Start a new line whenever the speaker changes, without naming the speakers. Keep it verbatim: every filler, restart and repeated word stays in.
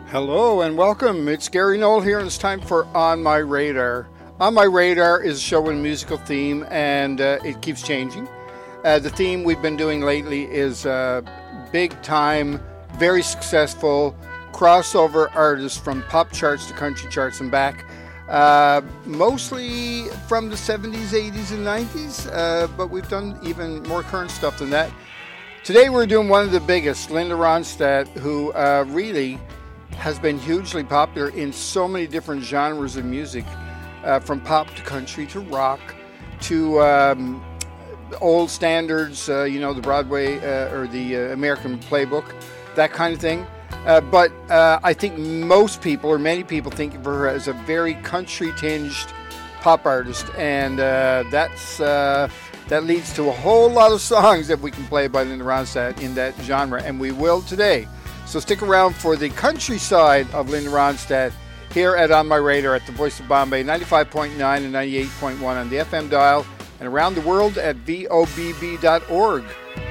Hello and welcome. It's Gary Knoll here, and it's time for On My Radar. On My Radar is a show with a musical theme, and uh, it keeps changing. Uh, the theme we've been doing lately is uh, big time, very successful crossover artists from pop charts to country charts and back. Uh, mostly from the seventies, eighties, and nineties, uh, but we've done even more current stuff than that. Today we're doing one of the biggest, Linda Ronstadt, who uh, really has been hugely popular in so many different genres of music, uh, from pop to country to rock to um, old standards, uh, you know, the Broadway uh, or the uh, American Playbook, that kind of thing. Uh, but uh, I think most people, or many people, think of her as a very country-tinged pop artist, and uh, that's uh, that leads to a whole lot of songs that we can play by Linda Ronstadt in that genre, and we will today. So stick around for the country side of Linda Ronstadt here at On My Radar at the Voice of Bombay, ninety-five point nine and ninety-eight point one on the F M dial, and around the world at V O B B dot org.